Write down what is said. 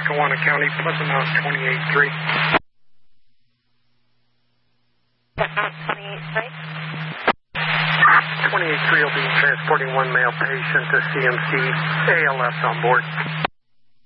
Lackawanna County, Pleasant Mountain 28-3. 28-3 will be transporting one male patient to CMC, ALS on board.